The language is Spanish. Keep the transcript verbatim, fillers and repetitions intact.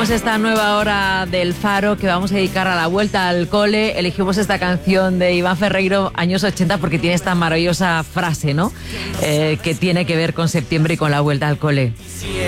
abrimos esta nueva hora del Faro que vamos a dedicar a la vuelta al cole. Elegimos esta canción de Iván Ferreiro, años ochenta, porque tiene esta maravillosa frase, ¿no? Eh, que tiene que ver con septiembre y con la vuelta al cole.